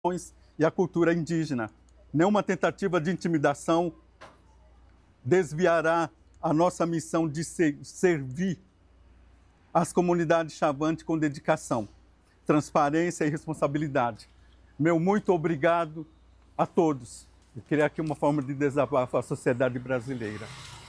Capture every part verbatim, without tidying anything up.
e a cultura indígena. Nenhuma tentativa de intimidação desviará a nossa missão de ser, servir as comunidades Chavante com dedicação, transparência e responsabilidade. Meu muito obrigado a todos. Eu queria aqui uma forma de desabafo à sociedade brasileira.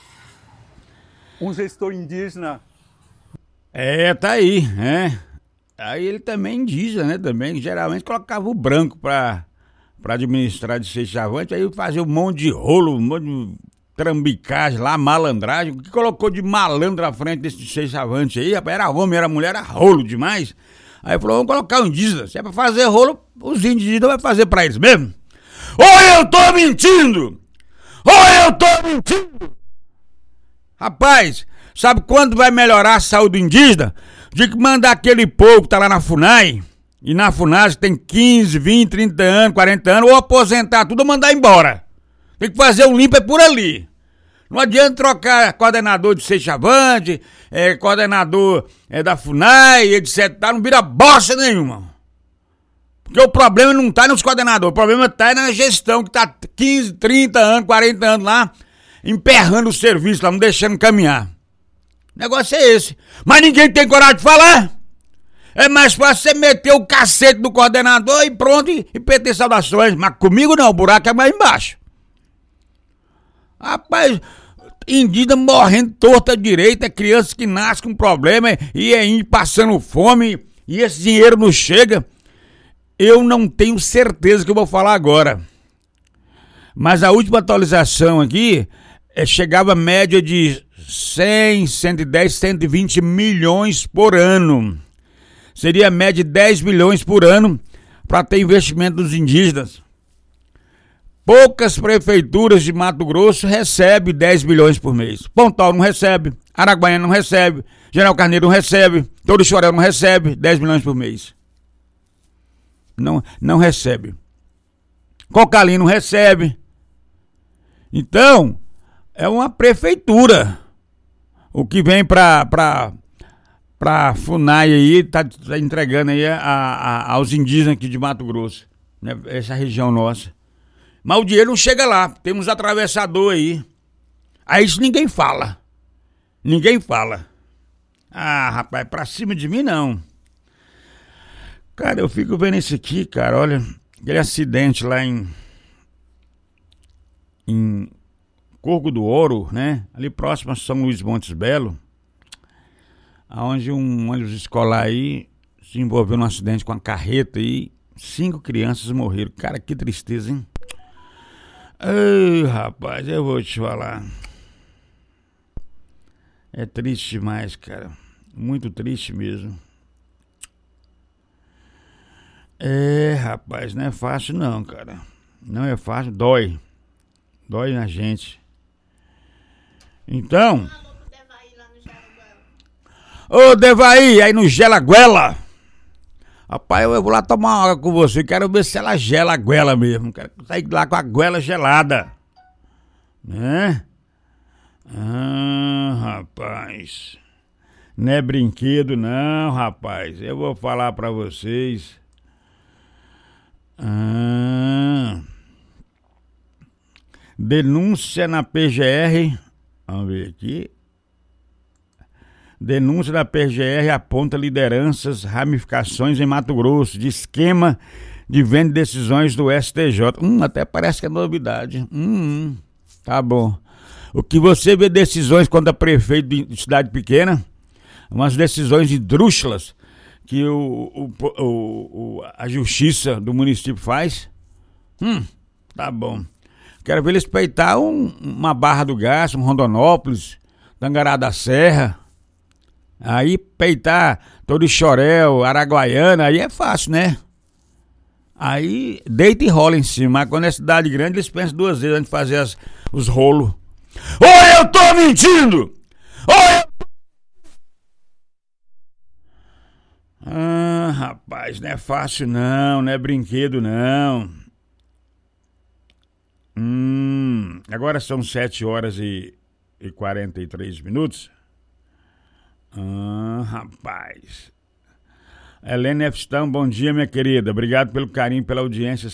Um gestor indígena... É, tá aí, né? Aí ele também é indígena, né? Também, geralmente colocava o branco para para administrar de ser Chavante, aí fazia um monte de rolo, um monte de trambicagem lá, malandragem. O que colocou de malandro à frente desse ser Chavante aí, rapaz, era homem, era mulher, era rolo demais. Aí falou, vamos colocar o indígena. Se é pra fazer rolo, os indígenas vão fazer pra eles mesmo. Ou eu tô mentindo! Ou eu tô mentindo! Rapaz, sabe quando vai melhorar a saúde indígena? De que mandar aquele povo que tá lá na FUNAI, e na FUNAI tem quinze, vinte, trinta anos, quarenta anos, ou aposentar tudo ou mandar embora. Tem que fazer um limpo é por ali. Não adianta trocar coordenador de ser Chavante, é, coordenador é, da FUNAI, etcétera. Tá, não vira bosta nenhuma. Porque o problema não tá nos coordenadores, o problema tá na gestão que tá quinze, trinta anos, quarenta anos lá, emperrando o serviço lá, não deixando caminhar. O negócio é esse. Mas ninguém tem coragem de falar. É mais fácil você meter o cacete do coordenador e pronto, e, e pedir saudações. Mas comigo não, o buraco é mais embaixo. Rapaz, indígena morrendo torta direita, crianças que nascem com problema e é indo passando fome e esse dinheiro não chega. Eu não tenho certeza que eu vou falar agora. Mas a última atualização aqui é, chegava a média de cem, cento e dez, cento e vinte milhões por ano. Seria a média de dez milhões por ano para ter investimento dos indígenas. Poucas prefeituras de Mato Grosso recebem dez milhões por mês. Pontal não recebe, Araguaiana não recebe, General Carneiro não recebe, Torixoréu não recebe dez milhões por mês. Não, não recebe. Cocalinho não recebe. Então, é uma prefeitura. O que vem para para para FUNAI aí, tá, tá entregando aí a, a, aos indígenas aqui de Mato Grosso, né? Essa região nossa. Mas o dinheiro não chega lá. Temos atravessador aí. Aí isso ninguém fala. Ninguém fala. Ah, rapaz, pra cima de mim não. Cara, eu fico vendo isso aqui, cara, olha, aquele acidente lá em em Corgo do Ouro, né? Ali próximo a São Luís Montes Belo, onde um ônibus escolar aí se envolveu num acidente com uma carreta e cinco crianças morreram. Cara, que tristeza, hein? Ai, rapaz, eu vou te falar. É triste demais, cara. Muito triste mesmo. É, rapaz, não é fácil não, cara. Não é fácil, dói. Dói na gente. Então... Ô, Devaí, aí no Gelaguela. Rapaz, eu vou lá tomar uma água com você. Quero ver se ela gela a goela mesmo. Quero sair lá com a goela gelada. Né? Ah, rapaz. Não é brinquedo não, rapaz. Eu vou falar pra vocês... Ah, denúncia na P G R. Vamos ver aqui. Denúncia da P G R aponta lideranças, ramificações em Mato Grosso de esquema de venda de decisões do S T J. Hum, até parece que é novidade. Hum, tá bom. O que você vê decisões contra prefeito de cidade pequena, umas decisões esdrúxulas que o, o, o, o, a justiça do município faz. Hum, tá bom. Quero ver eles peitar um, uma Barra do Gás, um Rondonópolis, Tangará da Serra. Aí peitar Torixoréu, Araguaiana, aí é fácil, né? Aí deita e rola em cima. Mas quando é cidade grande, eles pensam duas vezes antes de fazer as, os rolos. Ou eu tô mentindo! Ou eu... Ah, rapaz, não é fácil não, não é brinquedo não. Hum, agora são sete horas e, e quarenta e três minutos. Ah, rapaz. Helena Efstam, bom dia, minha querida. Obrigado pelo carinho, pela audiência